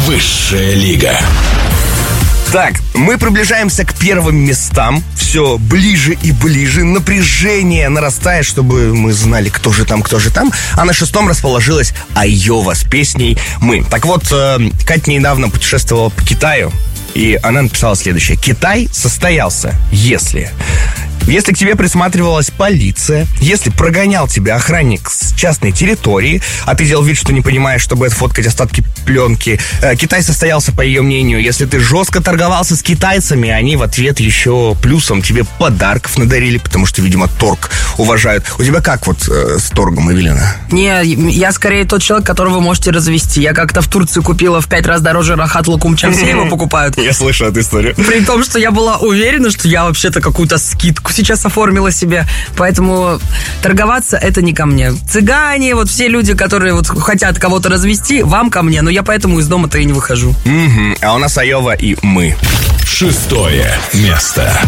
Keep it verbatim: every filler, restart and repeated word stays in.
Высшая лига. Так, мы приближаемся к первым местам. Все ближе и ближе. Напряжение нарастает, чтобы мы знали, кто же там, кто же там. А на шестом расположилась Айова с песней «Мы». Так вот, э, Катя недавно путешествовала по Китаю, и она написала следующее. Китай состоялся, если... Если к тебе присматривалась полиция, если прогонял тебя охранник с частной территории, а ты делал вид, что не понимаешь, чтобы отфоткать остатки пленки, э, Китай состоялся, по ее мнению, если ты жестко торговался с китайцами, они в ответ еще плюсом тебе подарков надарили, потому что, видимо, торг уважают. У тебя как вот э, с торгом, Эвелина? Не, я скорее тот человек, которого вы можете развести. Я как-то в Турции купила в пять раз дороже рахат лукум, чем все его покупают. Я слышал эту историю. При том, что я была уверена, что я вообще-то какую-то скидку сейчас оформила себе. Поэтому торговаться это не ко мне. Цыгане, вот все люди, которые вот хотят кого-то развести, вам ко мне. Но я поэтому из дома-то и не выхожу. Угу. А у нас Айова и «Мы». Шестое место.